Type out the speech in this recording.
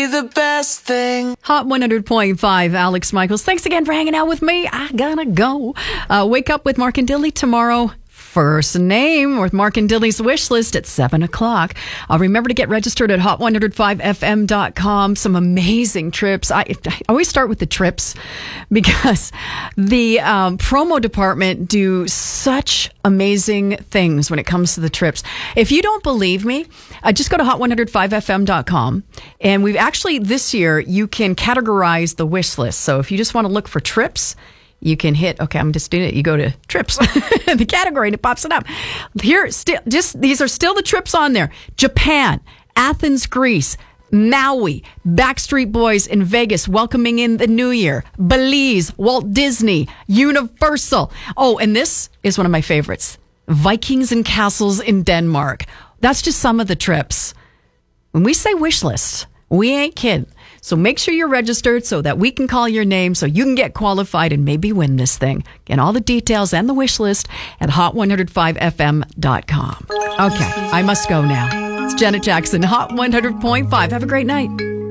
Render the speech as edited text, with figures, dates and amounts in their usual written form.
be the best thing. Hot 100.5, Alex Michaels. Thanks again for hanging out with me. I gotta go. Wake up with Mark and Dilly tomorrow. First name with Mark and Dilly's wish list at 7 o'clock. Remember to get registered at hot105fm.com. Some amazing trips. I always start with the trips because the promo department do such amazing things when it comes to the trips. If you don't believe me, just go to hot105fm.com. And we've actually, this year, you can categorize the wish list. So if you just want to look for trips, you can hit, okay, I'm just doing it. You go to trips, the category, and it pops it up. Here, these are still the trips on there. Japan, Athens, Greece, Maui, Backstreet Boys in Vegas, welcoming in the new year, Belize, Walt Disney, Universal. Oh, and this is one of my favorites. Vikings and castles in Denmark. That's just some of the trips. When we say wish list, we ain't kidding. So make sure you're registered so that we can call your name so you can get qualified and maybe win this thing. Get all the details and the wish list at hot105fm.com. Okay, I must go now. It's Janet Jackson, Hot 100.5. Have a great night.